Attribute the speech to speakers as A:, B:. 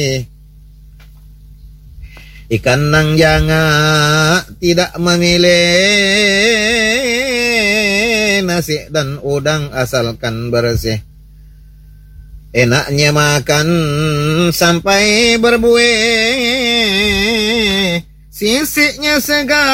A: Ikan nang janga tidak memilih nasi dan udang asalkan bersih. Enaknya makan sampai berbuih, sisiknya segar.